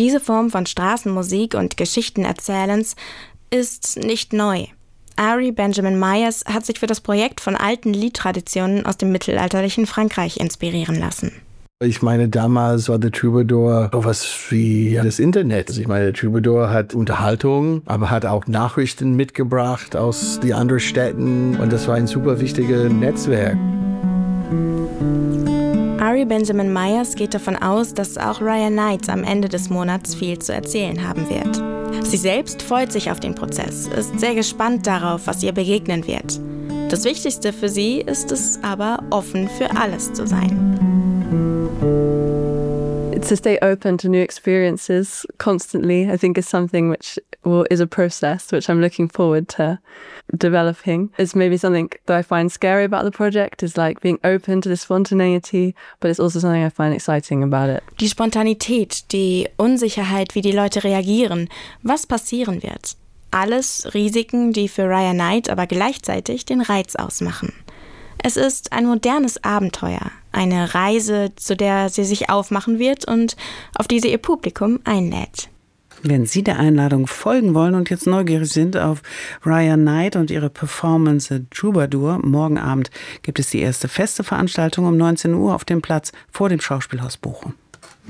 Diese Form von Straßenmusik und Geschichtenerzählens ist nicht neu. Ari Benjamin Myers hat sich für das Projekt von alten Liedtraditionen aus dem mittelalterlichen Frankreich inspirieren lassen. Ich meine, damals war der Troubadour sowas wie das Internet. Also ich meine, der Troubadour hat Unterhaltung, aber hat auch Nachrichten mitgebracht aus den anderen Städten. Und das war ein super wichtiges Netzwerk. Ari Benjamin Myers geht davon aus, dass auch Raya Knight am Ende des Monats viel zu erzählen haben wird. Sie selbst freut sich auf den Prozess, ist sehr gespannt darauf, was ihr begegnen wird. Das Wichtigste für sie ist es aber, offen für alles zu sein. To stay open to new experiences constantly, I think, is something which is a process which I'm looking forward to developing. It's maybe something that I find scary about the project, is like being open to the spontaneity, but it's also something I find exciting about it. Die Spontanität, die Unsicherheit, wie die Leute reagieren, was passieren wird. Alles Risiken, die für Raya Knight aber gleichzeitig den Reiz ausmachen. Es ist ein modernes Abenteuer, eine Reise, zu der sie sich aufmachen wird und auf die sie ihr Publikum einlädt. Wenn Sie der Einladung folgen wollen und jetzt neugierig sind auf Raya Knight und ihre Performance Troubadour, morgen Abend gibt es die erste feste Veranstaltung um 19 Uhr auf dem Platz vor dem Schauspielhaus Bochum.